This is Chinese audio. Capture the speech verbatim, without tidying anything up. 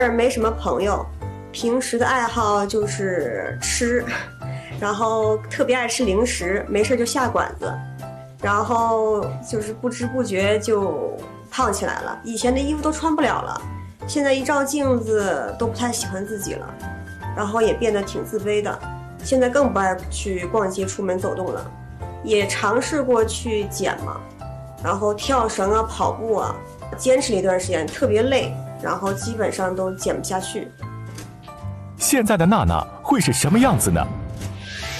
没什么朋友，平时的爱好就是吃，然后特别爱吃零食，没事就下馆子，然后就是不知不觉就胖起来了。以前的衣服都穿不了了，现在一照镜子都不太喜欢自己了，然后也变得挺自卑的。现在更不爱去逛街、出门走动了，也尝试过去减嘛，然后跳绳啊、跑步啊，坚持了一段时间，特别累。然后基本上都减不下去。 现在的娜娜会是什么样子呢？